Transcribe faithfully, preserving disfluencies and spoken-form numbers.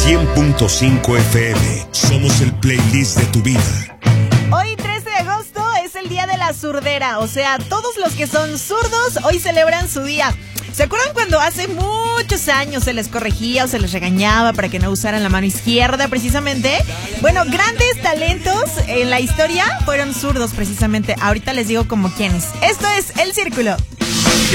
cien punto cinco F M. Somos el playlist de tu vida. Hoy trece de agosto es el día de la surdera, o sea, todos los que son zurdos hoy celebran su día. ¿Se acuerdan cuando hace muchos años se les corregía o se les regañaba para que no usaran la mano izquierda precisamente? Bueno, grandes talentos en la historia fueron zurdos precisamente. Ahorita les digo como quiénes. Esto es El Círculo.